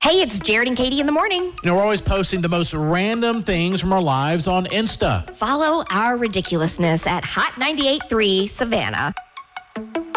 Hey, it's Jared and Katie in the morning. You know, we're always posting the most random things from our lives on Insta. Follow our ridiculousness at Hot 98.3 Savannah.